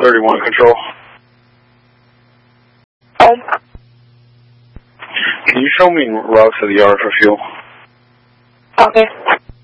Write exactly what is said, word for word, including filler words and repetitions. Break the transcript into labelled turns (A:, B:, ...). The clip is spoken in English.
A: thirty-one control.
B: Home.
A: Can you show me route to the yard for fuel?
B: Okay.